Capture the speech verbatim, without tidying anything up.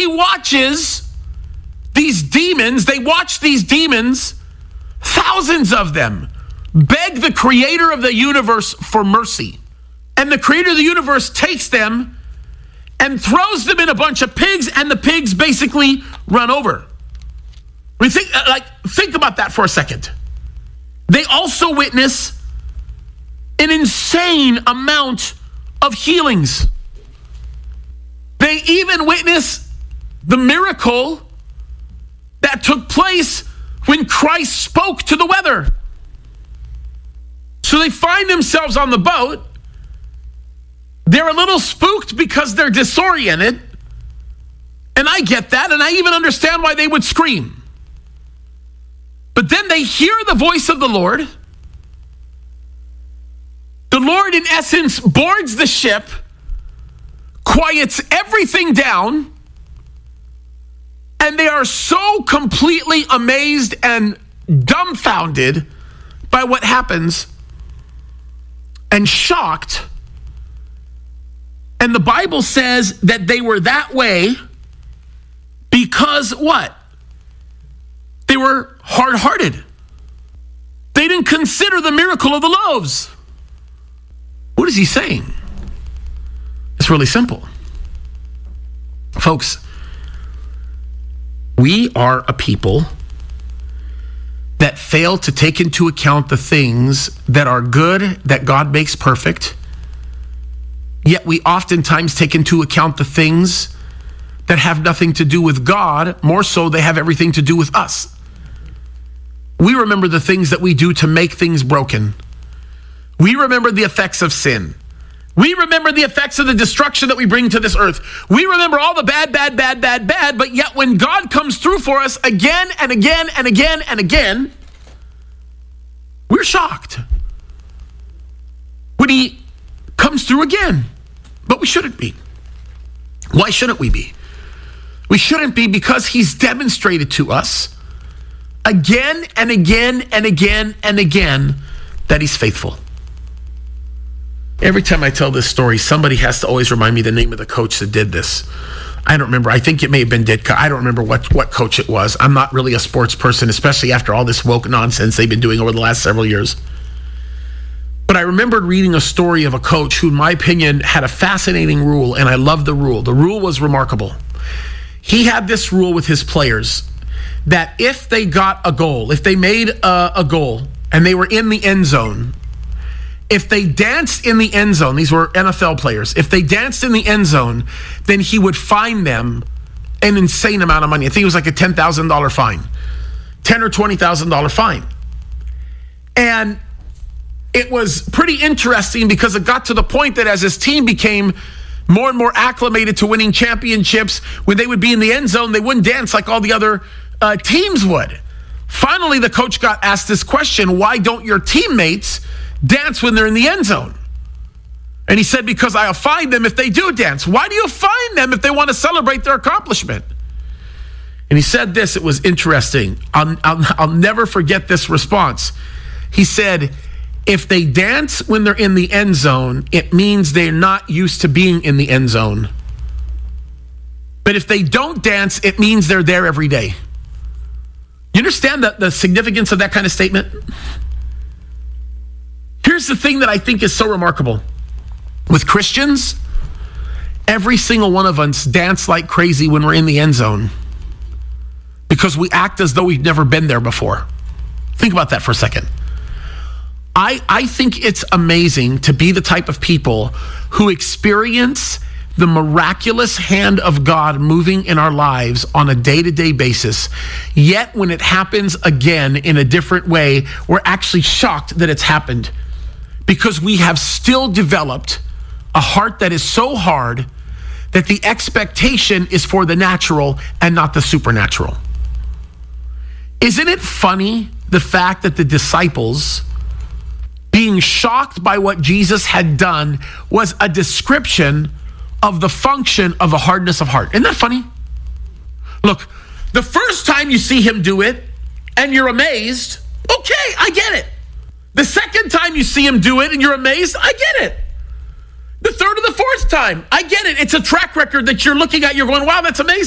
watches these demons, they watch these demons, thousands of them, beg the creator of the universe for mercy. And the creator of the universe takes them and throws them in a bunch of pigs, and the pigs basically run over. We think, like, think about that for a second. They also witness an insane amount of healings. They even witness the miracle that took place when Christ spoke to the weather. So they find themselves on the boat. They're a little spooked because they're disoriented. And I get that, and I even understand why they would scream. But then they hear the voice of the Lord. The Lord, in essence, boards the ship, quiets everything down, and they are so completely amazed and dumbfounded by what happens and shocked. And the Bible says that they were that way because what? They were hard-hearted. They didn't consider the miracle of the loaves. What is he saying? It's really simple. Folks, we are a people that fail to take into account the things that are good, that God makes perfect. Yet we oftentimes take into account the things that have nothing to do with God. More so, they have everything to do with us. We remember the things that we do to make things broken. We remember the effects of sin. We remember the effects of the destruction that we bring to this earth. We remember all the bad, bad, bad, bad, bad, but yet when God comes through for us again and again and again and again, we're shocked. When he comes through again, but we shouldn't be. Why shouldn't we be? We shouldn't be because he's demonstrated to us again and again and again and again that he's faithful. Every time I tell this story, somebody has to always remind me the name of the coach that did this. I don't remember. I think it may have been Ditka. I don't remember what, what coach it was. I'm not really a sports person, especially after all this woke nonsense they've been doing over the last several years. But I remembered reading a story of a coach who, in my opinion, had a fascinating rule, and I love the rule. The rule was remarkable. He had this rule with his players that if they got a goal, if they made a, a goal and they were in the end zone, if they danced in the end zone, these were N F L players, if they danced in the end zone, then he would fine them an insane amount of money. I think it was like a ten thousand dollars fine, ten thousand dollars or twenty thousand dollars fine. And it was pretty interesting because it got to the point that as his team became more and more acclimated to winning championships, when they would be in the end zone, they wouldn't dance like all the other uh, teams would. Finally, the coach got asked this question: why don't your teammates dance when they're in the end zone? And he said, because I'll fine them if they do dance. Why do you fine them if they want to celebrate their accomplishment? And he said this, it was interesting. I'll, I'll, I'll never forget this response. He said, if they dance when they're in the end zone, it means they're not used to being in the end zone. But if they don't dance, it means they're there every day. You understand the, the significance of that kind of statement? Here's the thing that I think is so remarkable. With Christians, every single one of us dance like crazy when we're in the end zone because we act as though we've never been there before. Think about that for a second. I, I think it's amazing to be the type of people who experience the miraculous hand of God moving in our lives on a day-to-day basis. Yet when it happens again in a different way, we're actually shocked that it's happened because we have still developed a heart that is so hard that the expectation is for the natural and not the supernatural. Isn't it funny, the fact that the disciples, being shocked by what Jesus had done, was a description of the function of a hardness of heart? Isn't that funny? Look, the first time you see him do it and you're amazed, okay, I get it. The second time you see him do it and you're amazed, I get it. The third or the fourth time, I get it. It's a track record that you're looking at, you're going, wow, that's amazing.